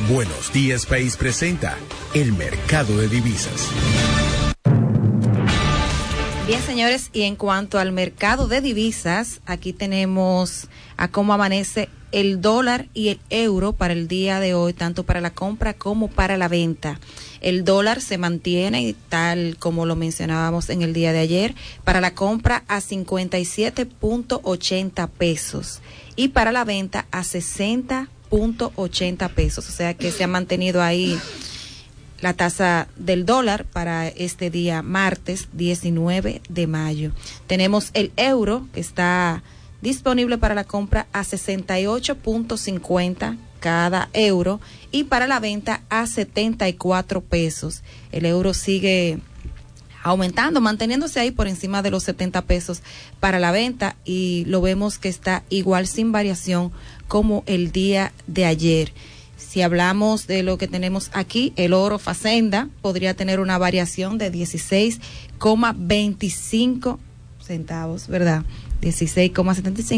Buenos Días País presenta el mercado de divisas. Bien, señores, y en cuanto al mercado de divisas, aquí tenemos a cómo amanece el dólar y el euro para el día de hoy, tanto para la compra como para la venta. El dólar se mantiene, tal como lo mencionábamos en el día de ayer, para la compra a 57.80 pesos y para la venta a 60.80 pesos. O sea que se ha mantenido ahí la tasa del dólar para este día martes 19 de mayo. Tenemos el euro que está disponible para la compra a 68.50 cada euro y para la venta a 74 pesos. El euro sigue aumentando, manteniéndose ahí por encima de los 70 pesos para la venta y lo vemos que está igual sin variación como el día de ayer. Si hablamos de lo que tenemos aquí, el oro Facenda podría tener una variación de 16,25 centavos, ¿verdad? 16,75